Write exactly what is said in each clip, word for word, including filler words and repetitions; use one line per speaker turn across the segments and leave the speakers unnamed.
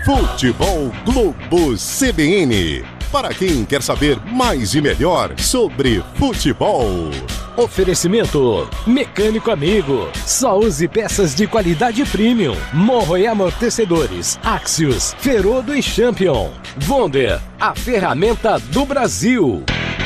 Futebol Globo C B N. Para quem quer saber mais e melhor sobre futebol.
Oferecimento Mecânico Amigo. Só use peças de qualidade premium. Morro e amortecedores Axios, Ferodo e Champion. Wonder, a ferramenta do Brasil.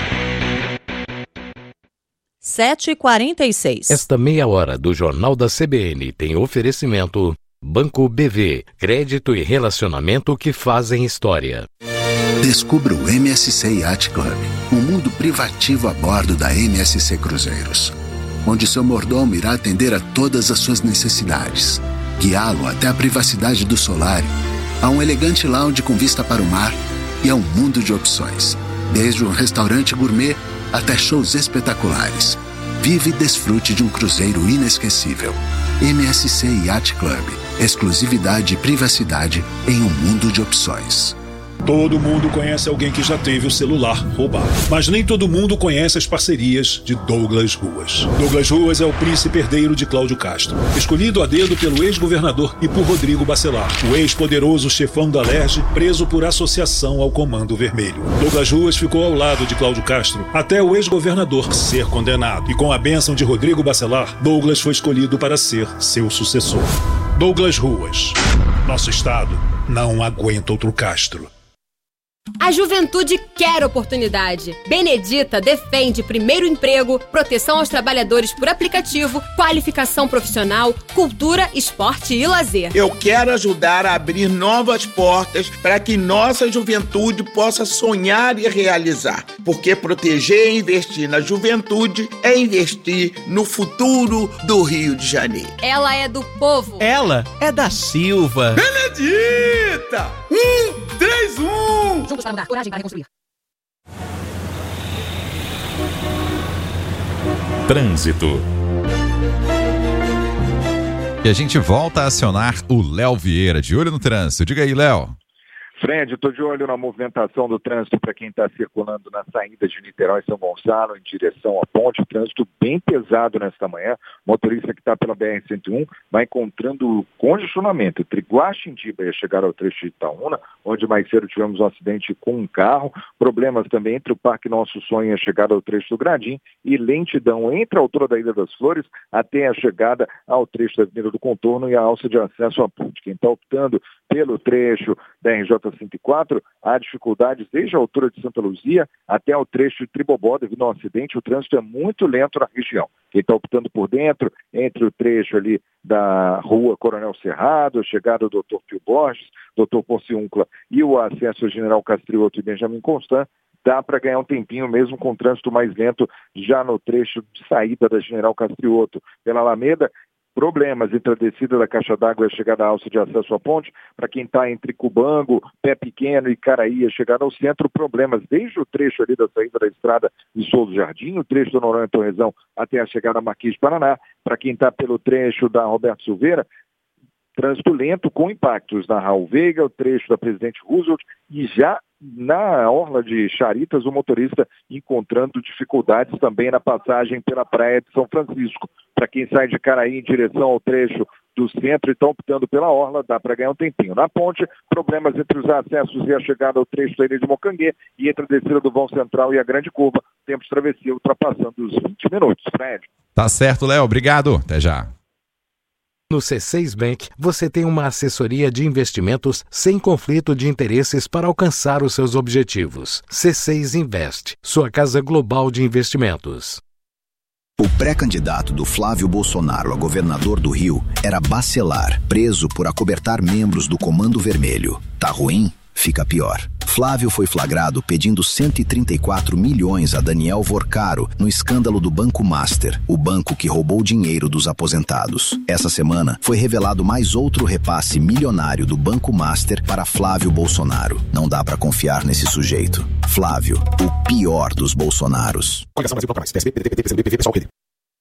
sete e quarenta e seis.
Esta meia hora do Jornal da C B N tem oferecimento Banco B V, crédito e relacionamento que fazem história.
Descubra o M S C Yacht Club, um mundo privativo a bordo da M S C Cruzeiros, onde seu mordomo irá atender a todas as suas necessidades, guiá-lo até a privacidade do solário, a um elegante lounge com vista para o mar e a um mundo de opções, desde um restaurante gourmet até shows espetaculares. Vive e desfrute de um cruzeiro inesquecível. M S C Yacht Club, exclusividade e privacidade em um mundo de opções.
Todo mundo conhece alguém que já teve o celular roubado, mas nem todo mundo conhece as parcerias de Douglas Ruas. Douglas Ruas é o príncipe herdeiro de Cláudio Castro, escolhido a dedo pelo ex-governador e por Rodrigo Bacelar, o ex-poderoso chefão da Alerj, preso por associação ao Comando Vermelho. Douglas Ruas ficou ao lado de Cláudio Castro até o ex-governador ser condenado, e com a bênção de Rodrigo Bacelar, Douglas foi escolhido para ser seu sucessor. Douglas Ruas. Nosso estado não aguenta outro Castro.
A juventude quer oportunidade. Benedita defende primeiro emprego, proteção aos trabalhadores por aplicativo, qualificação profissional, cultura, esporte e lazer.
Eu quero ajudar a abrir novas portas para que nossa juventude possa sonhar e realizar. Porque proteger e investir na juventude é investir no futuro do Rio de Janeiro.
Ela é do povo.
Ela é da Silva.
Benedita! Um, três, um!
Juntos para mudar, coragem para reconstruir.
Trânsito. E a gente volta a acionar o Léo Vieira, de olho no trânsito. Diga aí, Léo.
Fred, estou de olho na movimentação do trânsito para quem está circulando na saída de Niterói e São Gonçalo em direção à ponte. Trânsito bem pesado nesta manhã. Motorista que está pela B R cento e um vai encontrando congestionamento entre Guaxindiba e a chegar ao trecho de Itaúna, onde mais cedo tivemos um acidente com um carro. Problemas também entre o Parque Nosso Sonho e a chegada ao trecho do Gradim e lentidão entre a altura da Ilha das Flores até a chegada ao trecho da Avenida do Contorno e a alça de acesso à ponte. Quem está optando pelo trecho da R J cento e quatro, há dificuldades desde a altura de Santa Luzia até o trecho de Tribobó devido a um acidente. O trânsito é muito lento na região. Quem está optando por dentro, entre o trecho ali da rua Coronel Cerrado, a chegada do doutor Pio Borges, doutor Porciúncula e o acesso ao General Castrioto e Benjamin Constant, dá para ganhar um tempinho mesmo com o trânsito mais lento já no trecho de saída da General Castrioto pela Alameda. Problemas entre a descida da caixa d'água e a chegada à alça de acesso à ponte. Para quem está entre Cubango, Pé Pequeno e Caraí, a chegada ao centro, problemas desde o trecho ali da saída da estrada de Souza Jardim, o trecho da Noronha Torrezão até a chegada a Marquês de Paraná. Para quem está pelo trecho da Roberto Silveira, trânsito lento com impactos na Raul Veiga, o trecho da Presidente Roosevelt e já na orla de Charitas, o motorista encontrando dificuldades também na passagem pela praia de São Francisco. Para quem sai de Caraí em direção ao trecho do centro e está optando pela orla, dá para ganhar um tempinho. Na ponte, problemas entre os acessos e a chegada ao trecho da Ilha de Mocanguê e entre a descida do vão central e a grande curva, tempo de travessia ultrapassando os vinte minutos. Fred.
Tá certo, Léo. Obrigado. Até já.
No C seis Bank, você tem uma assessoria de investimentos sem conflito de interesses para alcançar os seus objetivos. C seis Invest, sua casa global de investimentos.
O pré-candidato do Flávio Bolsonaro a governador do Rio era Bacelar, preso por acobertar membros do Comando Vermelho. Tá ruim? Fica pior. Flávio foi flagrado pedindo cento e trinta e quatro milhões a Daniel Vorcaro no escândalo do Banco Master, o banco que roubou dinheiro dos aposentados. Essa semana foi revelado mais outro repasse milionário do Banco Master para Flávio Bolsonaro. Não dá pra confiar nesse sujeito. Flávio, o pior dos Bolsonaros.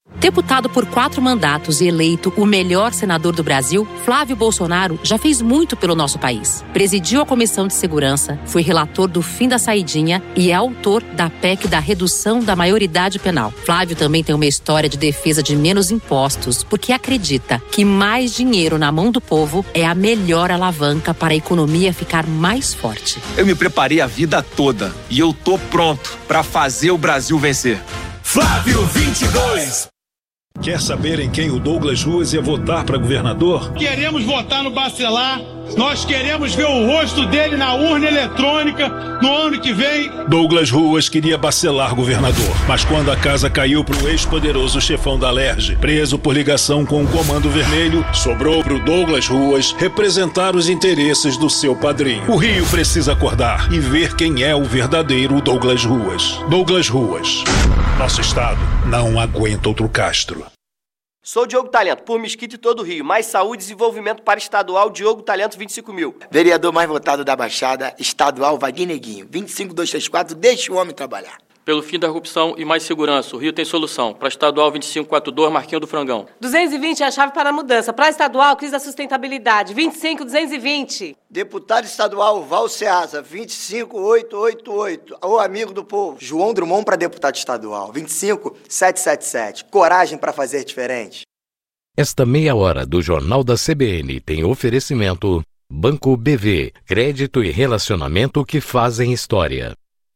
Deputado por quatro mandatos e eleito o melhor senador do Brasil, Flávio Bolsonaro já fez muito pelo nosso país. Presidiu a Comissão de Segurança, foi relator do fim da saidinha e é autor da P E C da redução da maioridade penal. Flávio também tem uma história de defesa de menos impostos, porque acredita que mais dinheiro na mão do povo é a melhor alavanca para a economia ficar mais forte.
Eu me preparei a vida toda e eu tô pronto para fazer o Brasil vencer.
Flávio vinte e dois. Quer saber em quem o Douglas Ruas ia votar para governador?
Queremos votar no Bacelar. Nós queremos ver o rosto dele na urna eletrônica no ano que vem.
Douglas Ruas queria Bacelar governador, mas quando a casa caiu para o ex-poderoso chefão da Alerj, preso por ligação com o Comando Vermelho, sobrou para o Douglas Ruas representar os interesses do seu padrinho. O Rio precisa acordar e ver quem é o verdadeiro Douglas Ruas. Douglas Ruas. Nosso estado não aguenta outro Castro.
Sou Diogo Talento, por Mesquita e todo o Rio. Mais saúde e desenvolvimento para estadual, Diogo Talento, vinte e cinco mil.
Vereador mais votado da Baixada, estadual, Vaguinho Neguinho, vinte e cinco mil duzentos e trinta e quatro, deixa o homem trabalhar.
Pelo fim da corrupção e mais segurança, o Rio tem solução. Para estadual, vinte e cinco mil quatrocentos e dois, Marquinho do Frangão.
duzentos e vinte é a chave para a mudança. Para estadual, crise da sustentabilidade, vinte e cinco mil duzentos e vinte.
Deputado estadual, Val Ceasa, vinte e cinco mil oitocentos e oitenta e oito, o amigo do povo. João Drummond para deputado estadual, vinte e cinco mil setecentos e setenta e sete, coragem para fazer diferente.
Esta meia hora do Jornal da C B N tem oferecimento Banco B V, crédito e relacionamento que fazem história.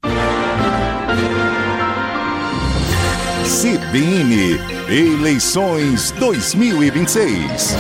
C B N Eleições dois mil e vinte e seis.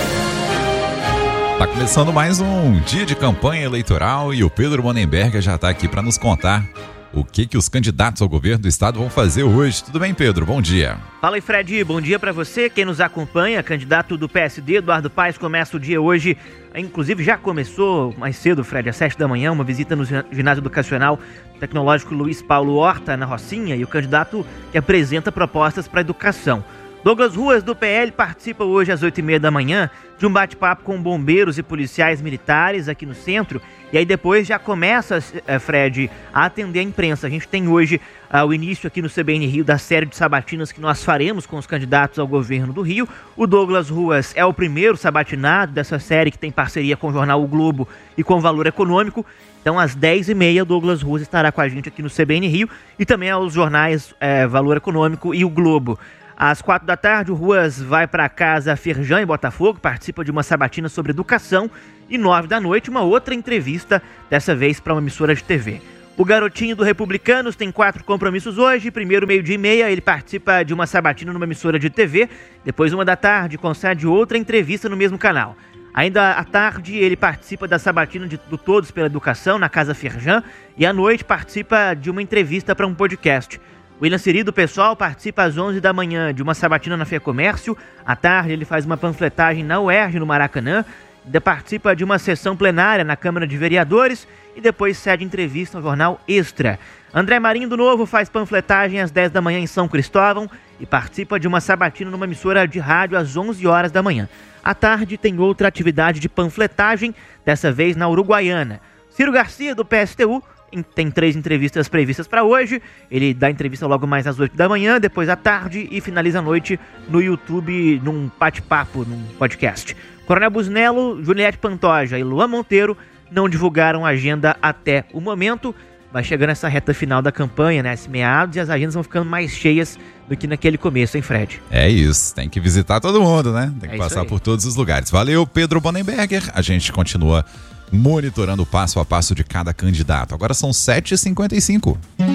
Tá começando mais um dia de campanha eleitoral e o Pedro Monenberger já está aqui para nos contar o que que os candidatos ao governo do estado vão fazer hoje. Tudo bem, Pedro? Bom dia.
Fala aí, Fred. Bom dia para você. Quem nos acompanha, candidato do P S D, Eduardo Paes, começa o dia hoje. Inclusive já começou mais cedo, Fred, às sete da manhã, uma visita no ginásio educacional tecnológico Luiz Paulo Horta, na Rocinha, e o candidato que apresenta propostas para a educação. Douglas Ruas, do P L, participa hoje às oito e meia da manhã de um bate-papo com bombeiros e policiais militares aqui no centro. E aí depois já começa, Fred, a atender a imprensa. A gente tem hoje uh, o início aqui no C B N Rio da série de sabatinas que nós faremos com os candidatos ao governo do Rio. O Douglas Ruas é o primeiro sabatinado dessa série que tem parceria com o jornal O Globo e com o Valor Econômico. Então, às dez e meia, o Douglas Ruas estará com a gente aqui no C B N Rio e também aos jornais é, Valor Econômico e O Globo. Às quatro da tarde, o Ruas vai para a Casa Firjan, em Botafogo, participa de uma sabatina sobre educação. E nove da noite, uma outra entrevista, dessa vez para uma emissora de T V. O garotinho do Republicanos tem quatro compromissos hoje. Primeiro, meio-dia e meia, ele participa de uma sabatina numa emissora de T V. Depois, uma da tarde, concede outra entrevista no mesmo canal. Ainda à tarde, ele participa da sabatina de, do Todos pela Educação, na Casa Firjan. E à noite, participa de uma entrevista para um podcast. William Siri, do PSOL, participa às onze da manhã de uma sabatina na FEComércio. À tarde, ele faz uma panfletagem na U E R J, no Maracanã. Ainda participa de uma sessão plenária na Câmara de Vereadores e depois cede entrevista ao jornal Extra. André Marinho, do Novo, faz panfletagem às dez da manhã em São Cristóvão e participa de uma sabatina numa emissora de rádio às onze horas da manhã. À tarde, tem outra atividade de panfletagem, dessa vez na Uruguaiana. Ciro Garcia, do P S T U, tem três entrevistas previstas para hoje. Ele dá entrevista logo mais às oito da manhã, depois à tarde e finaliza a noite no YouTube, num bate-papo, num podcast. Coronel Busnello, Juliette Pantoja e Luan Monteiro não divulgaram agenda até o momento. Vai chegando essa reta final da campanha, né, esse meados, e as agendas vão ficando mais cheias do que naquele começo, hein, Fred?
É isso, tem que visitar todo mundo, né? Tem que é passar por todos os lugares. Valeu, Pedro Monenberger. A gente continua monitorando o passo a passo de cada candidato. Agora são sete e cinquenta e cinco.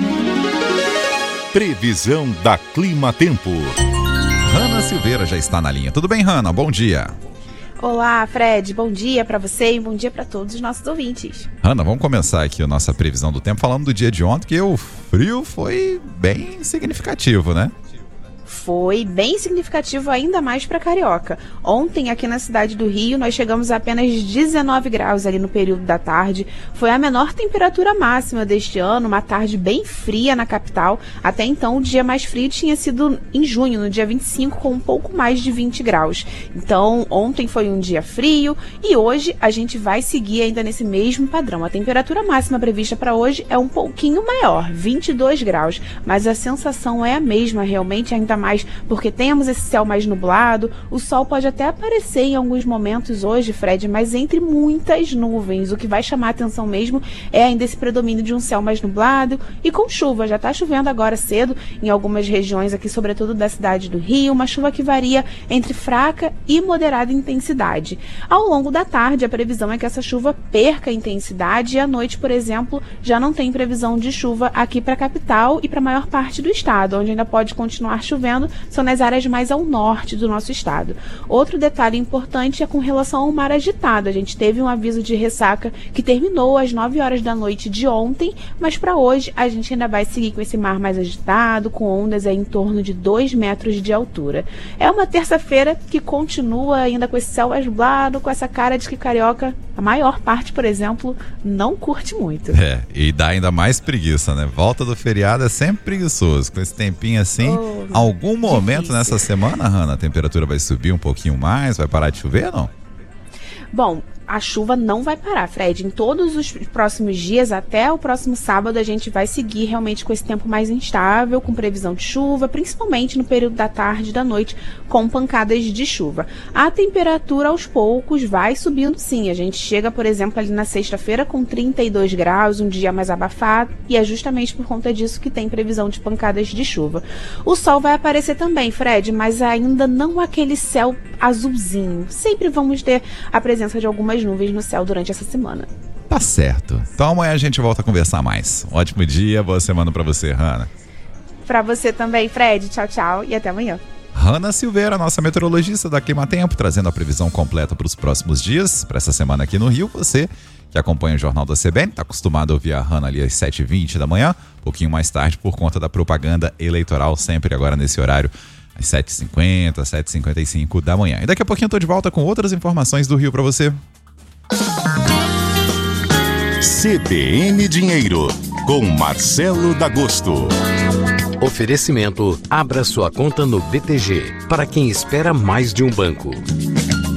Previsão da Clima Tempo.
Hanna Silveira já está na linha. Tudo bem, Hanna? Bom dia.
Olá, Fred. Bom dia para você e bom dia para todos os nossos ouvintes.
Hanna, vamos começar aqui a nossa previsão do tempo falando do dia de ontem, que o frio foi bem significativo, né?
Foi bem significativo, ainda mais para Carioca. Ontem, aqui na cidade do Rio, nós chegamos a apenas dezenove graus ali no período da tarde. Foi a menor temperatura máxima deste ano, uma tarde bem fria na capital. Até então, o dia mais frio tinha sido em junho, no dia vinte e cinco, com um pouco mais de vinte graus. Então, ontem foi um dia frio e hoje a gente vai seguir ainda nesse mesmo padrão. A temperatura máxima prevista para hoje é um pouquinho maior, vinte e dois graus, mas a sensação é a mesma, realmente, ainda ainda mais porque temos esse céu mais nublado. O sol pode até aparecer em alguns momentos hoje, Fred, mas entre muitas nuvens. O que vai chamar a atenção mesmo é ainda esse predomínio de um céu mais nublado e com chuva. Já está chovendo agora cedo em algumas regiões aqui, sobretudo da cidade do Rio, uma chuva que varia entre fraca e moderada intensidade. Ao longo da tarde, a previsão é que essa chuva perca a intensidade e à noite, por exemplo, já não tem previsão de chuva aqui para a capital e para a maior parte do estado. Onde ainda pode continuar chovendo são nas áreas mais ao norte do nosso estado. Outro detalhe importante é com relação ao mar agitado. A gente teve um aviso de ressaca que terminou às nove horas da noite de ontem, mas para hoje a gente ainda vai seguir com esse mar mais agitado, com ondas aí em torno de dois metros de altura. É uma terça-feira que continua ainda com esse céu nublado, com essa cara de que carioca, a maior parte, por exemplo, não curte muito.
É, e dá ainda mais preguiça, né? Volta do feriado é sempre preguiçoso. Com esse tempinho assim, oh, algum momento difícil. Nessa semana, Hanna, a temperatura vai subir um pouquinho mais, vai parar de chover, não?
Bom, a chuva não vai parar, Fred. Em todos os próximos dias, até o próximo sábado, a gente vai seguir realmente com esse tempo mais instável, com previsão de chuva, principalmente no período da tarde e da noite, com pancadas de chuva. A temperatura, aos poucos, vai subindo sim. A gente chega, por exemplo, ali na sexta-feira com trinta e dois graus, um dia mais abafado, e é justamente por conta disso que tem previsão de pancadas de chuva. O sol vai aparecer também, Fred, mas ainda não aquele céu azulzinho. Sempre vamos ter a presença de algumas nuvens no céu durante essa semana.
Tá certo. Então amanhã a gente volta a conversar mais. Um ótimo dia, boa semana pra você, Hanna.
Pra você também, Fred. Tchau, tchau e até amanhã.
Hanna Silveira, nossa meteorologista da Climatempo, trazendo a previsão completa para os próximos dias, para essa semana aqui no Rio. Você que acompanha o Jornal da C B N, está acostumado a ouvir a Hanna ali às sete e vinte da manhã, um pouquinho mais tarde por conta da propaganda eleitoral, sempre agora nesse horário, às sete e cinquenta, sete e cinquenta e cinco da manhã. E daqui a pouquinho eu tô de volta com outras informações do Rio para você.
C B N Dinheiro, com Marcelo D'Agosto.
Oferecimento: abra sua conta no B T G, para quem espera mais de um banco.